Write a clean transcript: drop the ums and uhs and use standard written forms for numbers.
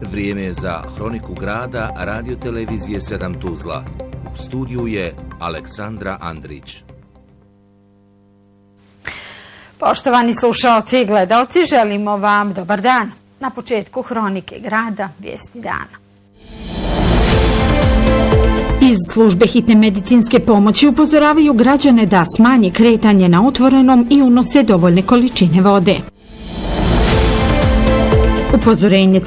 Vrijeme je za Hroniku grada radiotelevizije 7 Tuzla. U studiju je Aleksandra Andrić. Poštovani slušaoci i gledaoci, želimo vam dobar dan. Na početku Hronike grada, vijesti dana. Iz službe hitne medicinske pomoći upozoravaju građane da smanje kretanje na otvorenom i unose dovoljne količine vode. Upozorenje